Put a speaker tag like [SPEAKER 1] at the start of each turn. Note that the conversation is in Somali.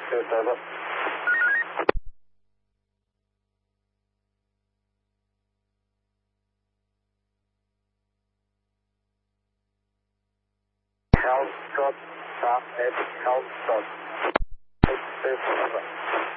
[SPEAKER 1] 27. Count, Scott, stop, edge, count, stop. 6, 7.